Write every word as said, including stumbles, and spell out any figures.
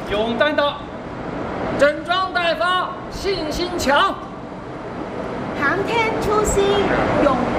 勇担当，整装待发，信心强。 航天初心，勇